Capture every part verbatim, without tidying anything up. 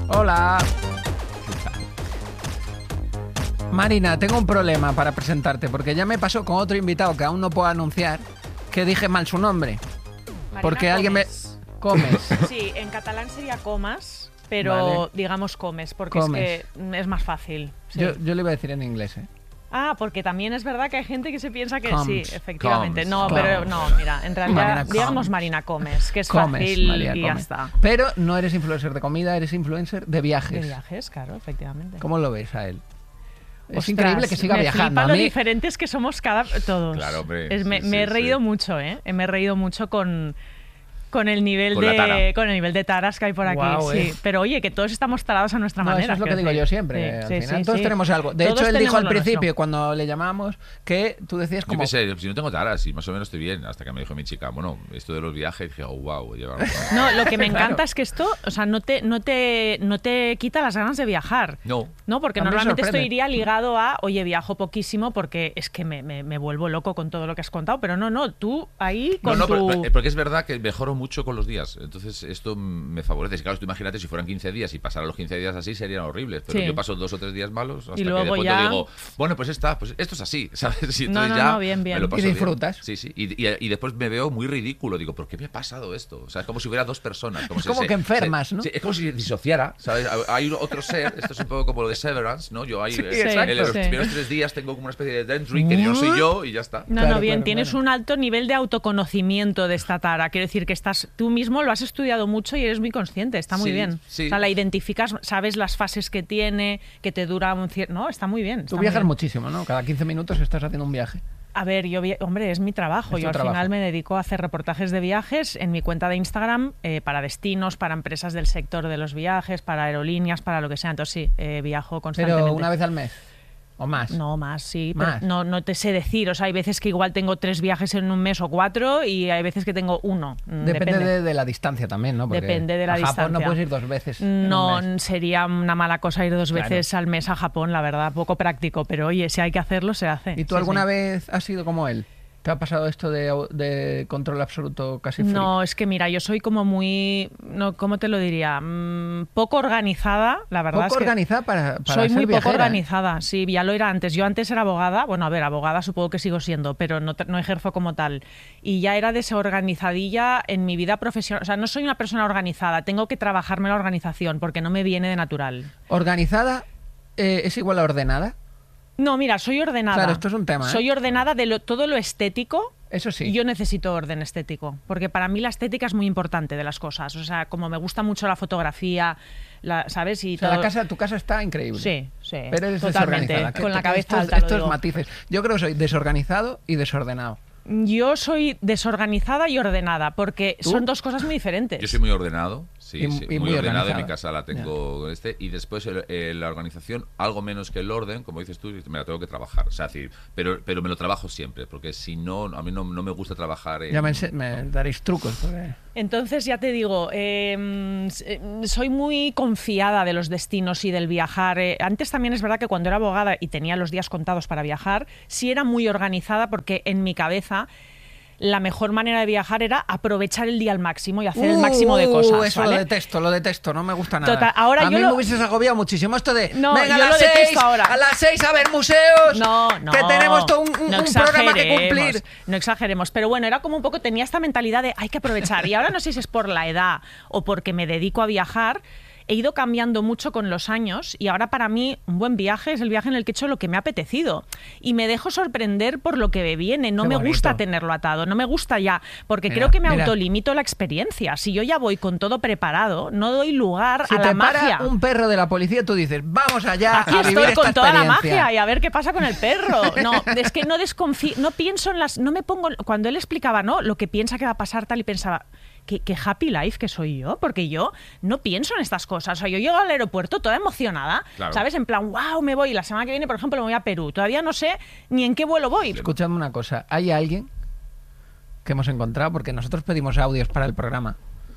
Hola. Marina, tengo un problema para presentarte, porque ya me pasó con otro invitado que aún no puedo anunciar, que dije mal su nombre. Marina porque alguien me... Comes. Sí, en catalán sería comas, pero Vale. digamos comes, porque Comes. es que es más fácil. Sí. Yo, yo le iba a decir en inglés, ¿eh? Ah, porque también es verdad que hay gente que se piensa que Comes. sí, efectivamente. Comes. No, Comes. pero no, mira, en realidad Marina digamos comes. Marina comes, que es Comes, fácil María, y ya comes. está. Pero no eres influencer de comida, eres influencer de viajes. De viajes, claro, efectivamente. ¿Cómo lo ves a él? Es Ostras, increíble que siga me viajando. flipa A lo mí, diferentes que somos cada todos. Claro, hombre, Es- me, sí, me he sí, reído sí. mucho, ¿eh? Me he reído mucho con con el nivel Con la de tara. con el nivel de taras que hay por aquí. Guau, sí. eh. Pero oye, que todos estamos tarados a nuestra no, manera. eso es lo que quiero digo decir. yo siempre. Sí, al sí, final sí, todos sí. tenemos algo. De Todos hecho, él dijo tenemos al lo principio, nuestro. cuando le llamamos, que tú decías Yo como... qué sé, si no tengo taras, si más o menos estoy bien, hasta que me dijo mi chica, bueno, esto de los viajes, dije, oh, wow, llevar No, lo que me Claro. encanta es que esto, o sea, no te, no te, no te quita las ganas de viajar. No. No, porque A mí me normalmente esto sorprende. iría ligado a, oye, viajo poquísimo porque es que me, me, me vuelvo loco con todo lo que has contado. Pero no, no, tú ahí No, con no, tu... pero- pero- porque es verdad que mejoro mucho con los días. Entonces, esto me favorece. Claro, tú imagínate si fueran quince días y pasaran los quince días así, serían horribles. Pero Sí. yo paso dos o tres días malos hasta Y luego que después ya- te digo, bueno, pues está, pues esto es así, ¿sabes? Y No, entonces no, ya no, bien, bien. me lo Y paso bien. disfrutas. Sí, sí. Y, y- y después me veo muy ridículo. Digo, ¿por qué me ha pasado esto? O sea, es como si hubiera dos personas. Como Es si como se- que enfermas, se- ¿no? sí, es como si disociara, ¿sabes? Hay otro ser, esto es un poco como lo de Severance, ¿no? Yo ahí, Sí, eh, exacto. en los Sí. primeros tres días tengo como una especie de dentro que yo no soy yo y ya está. No, Claro, no, bien, claro, tienes claro. un alto nivel de autoconocimiento de esta tara. Quiero decir que estás tú mismo lo has estudiado mucho y eres muy consciente, está muy Sí, bien. sí. O sea, la identificas, sabes las fases que tiene, que te dura un cierto... No, está muy bien. está Tú muy viajas bien. muchísimo, ¿no? Cada quince minutos estás haciendo un viaje. A ver, yo, vi- hombre, es mi trabajo. Es tu Yo al trabajo. final me dedico a hacer reportajes de viajes en mi cuenta de Instagram eh, para destinos, para empresas del sector de los viajes, para aerolíneas, para lo que sea. Entonces sí, eh, viajo constantemente. Pero una vez al mes. ¿O más? No, más, sí, Más. pero no, no te sé decir. O sea, hay veces que igual tengo tres viajes en un mes o cuatro y hay veces que tengo uno. Mm, Depende, De, de la distancia también, ¿no? Porque Depende de la a Japón distancia. no puedes ir dos veces. en No, un mes. sería una mala cosa ir dos Claro. veces al mes a Japón, la verdad, poco práctico. Pero oye, si hay que hacerlo, se hace. ¿Y tú Sí, alguna sí. vez has sido como él? ¿Te ha pasado esto de, de control absoluto casi freak? No, es que mira, yo soy como muy, no, ¿cómo te lo diría? Mm, poco organizada, la verdad. Poco es que organizada para, para soy ser muy poco viajera, ¿eh? organizada, sí, ya lo era antes. Yo antes era abogada, bueno, a ver, abogada supongo que sigo siendo, pero no, te- no ejerzo como tal. Y ya era desorganizadilla en mi vida profesional. O sea, no soy una persona organizada, tengo que trabajarme la organización porque no me viene de natural. ¿Organizada eh, es igual a ordenada? No, mira, soy ordenada. Claro, esto es un tema, ¿eh? Soy ordenada de lo, todo lo estético. Eso sí. Yo necesito orden estético, porque para mí la estética es muy importante de las cosas. O sea, como me gusta mucho la fotografía, la, ¿sabes? Y O sea, todo... la casa, tu casa está increíble. Sí, sí. Pero eres totalmente. desorganizada. Con la cabeza estos, alta. lo estos digo. matices. Yo creo que soy desorganizado y desordenado. Yo soy desorganizada y ordenada, porque ¿Tú? son dos cosas muy diferentes. Yo soy muy ordenado, sí, Y- sí, y muy, muy ordenado. En mi organizado. casa la tengo con este. Y después el- el- la organización, algo menos que el orden, como dices tú, me la tengo que trabajar. O sea, decir, pero, pero me lo trabajo siempre, porque si no, a mí no, no me gusta trabajar en... Ya me, ense- me daréis trucos. Porque... Entonces, ya te digo, eh, s- eh, soy muy confiada de los destinos y del viajar. Eh, antes también es verdad que cuando era abogada y tenía los días contados para viajar, sí era muy organizada porque en mi cabeza la mejor manera de viajar era aprovechar el día al máximo y hacer el máximo de cosas. Uh, Eso ¿vale? lo detesto, lo detesto, no me gusta nada. Total, ahora a yo mí lo- me hubieses agobiado muchísimo esto de No, venga, yo a lo las detesto seis, ahora. a las seis a ver museos, No, no. que tenemos todo un, un- no un programa que exageremos, cumplir. No exageremos, pero bueno, era como un poco, tenía esta mentalidad de hay que aprovechar. Y ahora no sé si es por la edad o porque me dedico a viajar, he ido cambiando mucho con los años y ahora para mí un buen viaje es el viaje en el que he hecho lo que me ha apetecido. Y me dejo sorprender por lo que viene. No Qué me bonito. gusta tenerlo atado, no me gusta ya, porque Mira, creo que me mira. autolimito la experiencia. Si yo ya voy con todo preparado, no doy lugar Si a te la magia. para un perro de la policía, tú dices, vamos allá Aquí a vivir estoy esta con toda la experiencia. magia y a ver qué pasa con el perro. No, es que no desconfío, no pienso en las, no me pongo, cuando él explicaba, ¿no? Lo que piensa que va a pasar tal y pensaba, qué, qué happy life que soy yo, porque yo no pienso en estas cosas. O sea, yo llego al aeropuerto toda emocionada, Claro. ¿sabes? En plan, wow, me voy. Y la semana que viene, por ejemplo, me voy a Perú. Todavía no sé ni en qué vuelo voy. Escúchame una cosa, hay alguien que hemos encontrado, porque nosotros pedimos audios para el programa,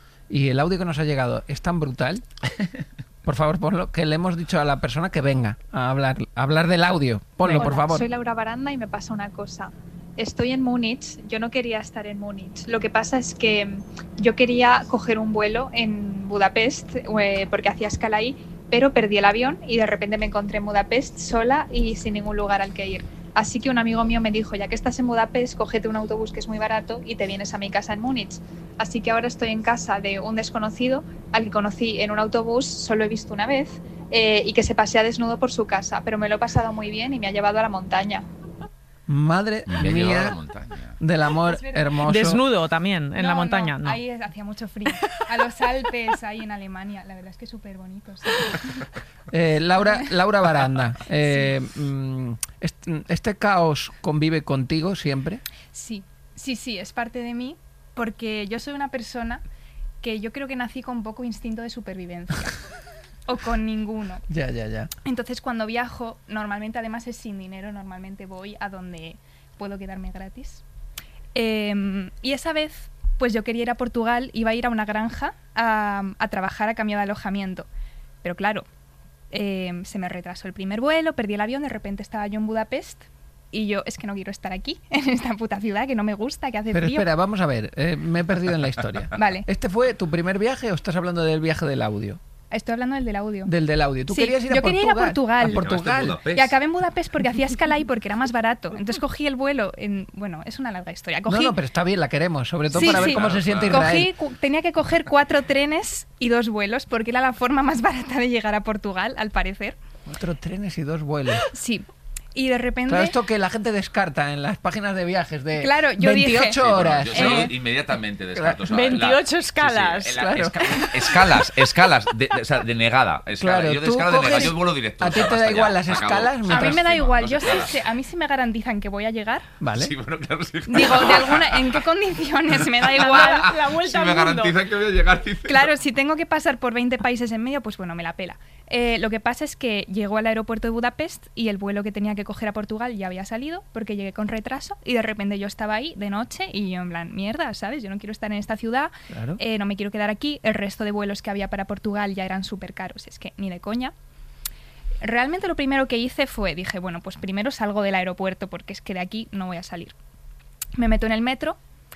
y el audio que nos ha llegado es tan brutal, por favor ponlo, que le hemos dicho a la persona que venga a hablar, a hablar del audio. Ponlo, Hola, por favor. soy Laura Baranda y me pasa una cosa. estoy en Múnich. Yo no quería estar en Múnich. Lo que pasa es que yo quería coger un vuelo en Budapest eh, porque hacía escala ahí, pero perdí el avión y de repente me encontré en Budapest sola y sin ningún lugar al que ir. Así que un amigo mío me dijo, ya que estás en Budapest, cógete un autobús que es muy barato y te vienes a mi casa en Múnich. Así que ahora estoy en casa de un desconocido al que conocí en un autobús, solo he visto una vez, eh, y que se pasea desnudo por su casa, pero me lo he pasado muy bien y me ha llevado a la montaña. Madre Me ha llevado a mía la montaña. del amor Es verdad. hermoso. Desnudo también, en No, la montaña. no, No. ahí hacía mucho frío. A los Alpes, ahí en Alemania. La verdad es que es súper bonito. Sí. Eh, Laura, Laura Baranda, eh, mm, este, ¿este caos convive contigo siempre? sí, sí, sí, es parte de mí porque yo soy una persona que yo creo que nací con poco instinto de supervivencia. O con ninguno. Ya, ya, ya. Entonces cuando viajo, normalmente además es sin dinero, normalmente voy a donde puedo quedarme gratis. Eh, y esa vez, pues yo quería ir a Portugal, iba a ir a una granja a, a trabajar a cambio de alojamiento. Pero claro, eh, se me retrasó el primer vuelo, perdí el avión, de repente estaba yo en Budapest y yo, es que no quiero estar aquí, en esta puta ciudad, que no me gusta, que hace Pero frío. espera, vamos a ver, eh, me he perdido en la historia. Vale. ¿Este fue tu primer viaje o estás hablando del viaje del audio? Estoy hablando del del audio. Del del audio. ¿Tú Sí, querías ir a yo Portugal? quería ir a Portugal. A Y acabaste en Portugal. Budapest. Y acabé en Budapest porque hacía escala ahí porque era más barato. Entonces cogí el vuelo en... Bueno, es una larga historia. Cogí, No, no, pero está bien, la queremos, sobre todo Sí, para ver sí. cómo Claro, se siente claro. Israel. cogí, cu- tenía que coger cuatro trenes y dos vuelos porque era la forma más barata de llegar a Portugal, al parecer. Cuatro trenes y dos vuelos. Sí. Y de repente... Claro, esto que la gente descarta en las páginas de viajes de Claro, yo dije- veintiocho Sí, bueno, horas. yo salgo Eh, inmediatamente descarto. O sea, veintiocho la- escalas, sí, sí, la- claro. esca- escalas, escalas, de, de- o sea, de negada. Escala. Claro, yo de tú escala de negada, coges- yo vuelo directo. a o ti sea, te da basta igual ya, las se acabó. escalas, A mientras- mí me da Encima, igual. las Yo sé, escalas. sé- a mí sí me garantizan que voy a llegar. Vale. Sí, bueno, claro, sí. Digo, de alguna, ¿en qué condiciones? Me da igual. La vuelta Si al me mundo. garantizan que voy a llegar, dice. Claro, si tengo que pasar por veinte países en medio, pues bueno, me la pela. Eh, lo que pasa es que llegó al aeropuerto de Budapest y el vuelo que tenía que coger a Portugal ya había salido porque llegué con retraso y de repente yo estaba ahí de noche y yo en plan, mierda, ¿sabes? Yo no quiero estar en esta ciudad, Claro. eh, no me quiero quedar aquí, el resto de vuelos que había para Portugal ya eran súper caros, es que ni de coña. Realmente lo primero que hice fue, dije, bueno, pues primero salgo del aeropuerto porque es que de aquí no voy a salir. Me meto en el metro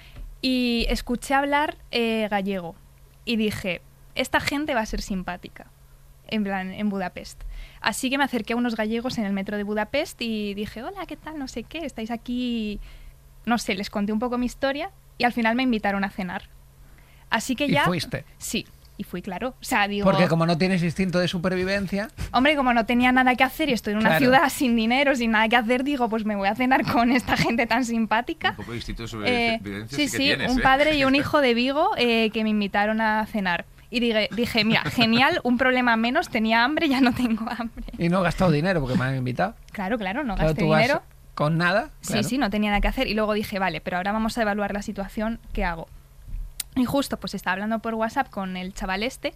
y escuché hablar eh, gallego y dije, esta gente va a ser simpática, en plan, en Budapest. Así que me acerqué a unos gallegos en el metro de Budapest y dije, hola, ¿qué tal? No sé qué, estáis aquí... No sé, les conté un poco mi historia y al final me invitaron a cenar. Así que ¿Y ya... fuiste? Sí, y fui, claro. O sea, digo... Porque como no tienes instinto de supervivencia, Hombre, como no tenía nada que hacer y estoy en una Claro. ciudad sin dinero, sin nada que hacer, digo, pues me voy a cenar con esta gente tan simpática. Un poco de instinto de Eh, supervivencia sí, sí que sí, tienes, un ¿eh? padre y un hijo de Vigo eh, que me invitaron a cenar. Y dije, dije, mira, genial, un problema menos, tenía hambre, ya no tengo hambre. y no he gastado dinero porque me han invitado. Claro, claro, no Claro, gasté tú vas dinero. con nada. claro. Sí, sí, no tenía nada que hacer. Y luego dije, vale, pero ahora vamos a evaluar la situación, ¿qué hago? Y justo, pues estaba hablando por WhatsApp con el chaval este,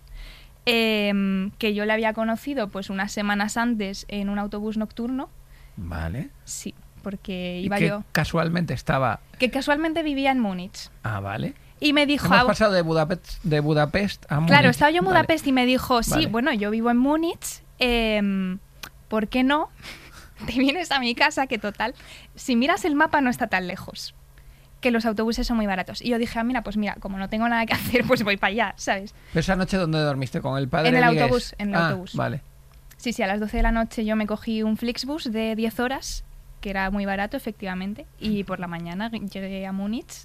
eh, que yo le había conocido pues unas semanas antes en un autobús nocturno. Vale. Sí, porque Y iba que yo... casualmente estaba... Que casualmente vivía en Múnich. Ah, vale. Y me dijo... Hemos "Ah, pasado de Budapest, de Budapest a Múnich. Claro, estaba yo en Vale. Budapest y me dijo, sí, Vale. bueno, yo vivo en Múnich, eh, ¿por qué no? Te vienes a mi casa, que total, si miras el mapa no está tan lejos, que los autobuses son muy baratos. Y yo dije, ah, mira, pues mira, como no tengo nada que hacer, pues voy para allá, ¿sabes? ¿Pero esa noche dónde dormiste? ¿Con el padre En el vigués? autobús, en el Ah, autobús. Vale. Sí, sí, a las doce de la noche yo me cogí un Flixbus de diez horas, que era muy barato, efectivamente, y por la mañana llegué a Múnich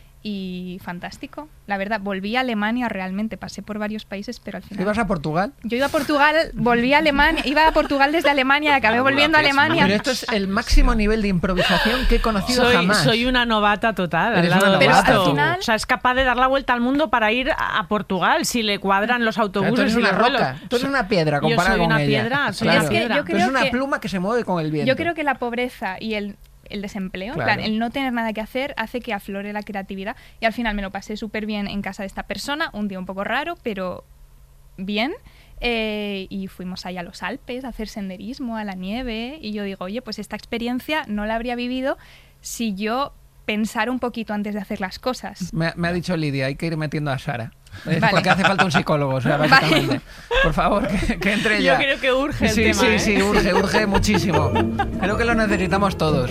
y fantástico. La verdad, volví a Alemania realmente, pasé por varios países, pero al final... ¿Ibas a Portugal? Yo iba a Portugal, volví a Alemania, iba a Portugal desde Alemania y acabé A volviendo a Budapest, Alemania. Pero esto es el máximo nivel de improvisación que he conocido Soy, jamás. soy una novata total. Eres al lado una de novata, esto. tú. Al final- O sea, es capaz de dar la vuelta al mundo para ir a a Portugal si le cuadran los Claro, tú autobuses eres y una los vuelos. roca, tú eres una piedra Yo comparada soy con una ella. piedra, soy Claro. una Es que yo piedra. Tú eres creo una que- pluma que se mueve con el viento. Yo creo que la pobreza y el, el desempleo, en Claro. plan, el no tener nada que hacer, hace que aflore la creatividad. Y al final me lo pasé súper bien en casa de esta persona, un día un poco raro, pero bien. Eh, y fuimos ahí a los Alpes a hacer senderismo, a la nieve. Y yo digo, oye, pues esta experiencia no la habría vivido si yo pensara un poquito antes de hacer las cosas. Me, me ha dicho Lidia, hay que ir metiendo a Sara. Es Vale. porque hace falta un psicólogo, o sea, básicamente. Por favor, que, que entre Yo ya. creo que urge el sí, tema, Sí, ¿eh? sí, urge, urge muchísimo. Creo que lo necesitamos todos.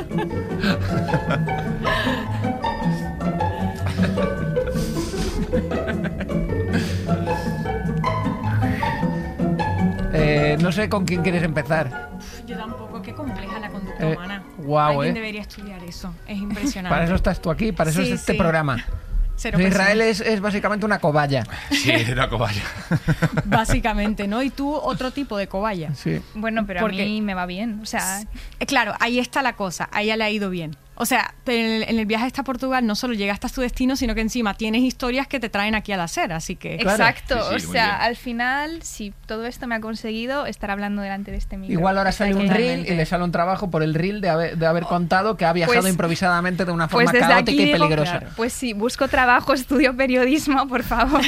Eh, no sé con quién quieres empezar. Yo tampoco, qué compleja la conducta Eh, humana. guau, Alguien eh. debería estudiar eso, es impresionante. Para eso estás tú aquí, para eso Sí, es este sí. programa. Cero Israel personas. es, es básicamente una cobaya. Sí, una cobaya. Básicamente, ¿no? Y tú otro tipo de cobaya. Sí. Bueno, pero Porque- a mí me va bien. O sea, Eh, Claro, ahí está la cosa, a ella le ha ido bien. O sea, en el, en el viaje hasta Portugal no solo llegaste a tu destino, sino que encima tienes historias que te traen aquí al hacer, así que... Claro. exacto. Sí, sí, o muy sea, bien. al final, si todo esto me ha conseguido estar hablando delante de este micro. Igual ahora O sea, sale un reel totalmente. y le sale un trabajo por el reel de haber, de haber contado que ha viajado Pues- improvisadamente de una forma Pues desde caótica aquí y digo, peligrosa. claro. Pues sí, busco trabajo, estudio periodismo, por favor.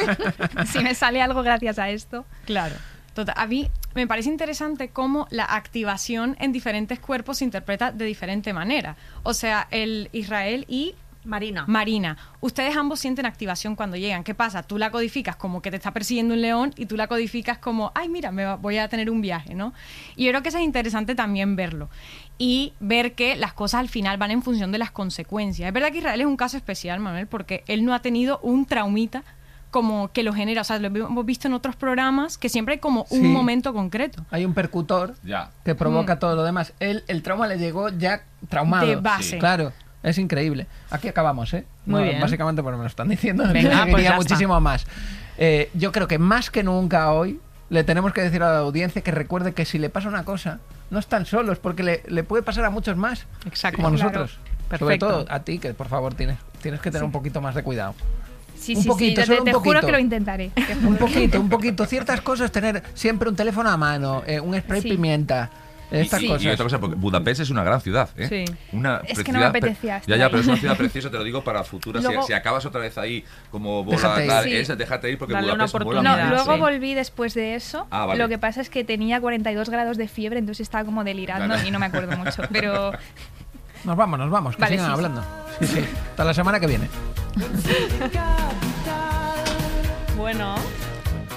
Si me sale algo gracias a esto. Claro. Total, a mí me parece interesante cómo la activación en diferentes cuerpos se interpreta de diferente manera. O sea, el Israel y Marina. Marina, ustedes ambos sienten activación cuando llegan. ¿Qué pasa? Tú la codificas como que te está persiguiendo un león y tú la codificas como, ay, mira, me va- voy a tener un viaje, ¿no? Y yo creo que eso es interesante también verlo. Y ver que las cosas al final van en función de las consecuencias. Es verdad que Israel es un caso especial, Manuel, porque él no ha tenido un traumita como que lo genera. O sea, lo hemos visto en otros programas que siempre hay como un Sí. momento concreto. Hay un percutor Ya. que provoca Mm. todo lo demás. Él, el trauma le llegó ya traumado. De base. Claro, es increíble. Aquí acabamos, ¿eh? Muy bien. Básicamente porque me lo están diciendo. Venga, Yo pues seguiría ya muchísimo más. Eh, yo creo que más que nunca hoy le tenemos que decir a la audiencia que recuerde que si le pasa una cosa, no están solos, porque le, le puede pasar a muchos más. Exacto. Como Claro. nosotros. Sobre Perfecto. todo a ti, que por favor tienes, tienes que tener un poquito más de cuidado. Sí, Un sí, poquito, sí. solo Te, un te juro poquito. que lo intentaré. te Un juro. poquito, un poquito. Ciertas cosas, tener siempre un teléfono a mano, eh, un spray Sí. pimienta, estas y, y- cosas. y otra cosa, porque Budapest es una gran ciudad, ¿eh? Sí. Una Es que pre- no me ciudad pre- apetecía Ya, estar ya, ahí. pero es una ciudad preciosa, te lo digo para futuras. Luego- si, si acabas otra vez ahí como bola, Déjate ir. tal, Sí. es, déjate ir porque Dale una Budapest mola oportunidad. No, mucho. luego sí. volví después de eso. Ah, vale. Lo que pasa es que tenía cuarenta y dos grados de fiebre, entonces estaba como delirando Vale. y no me acuerdo mucho. Pero Nos vamos, nos vamos, que Vale, sigan sí, sí. hablando. Sí, sí. Hasta la semana que viene. Bueno.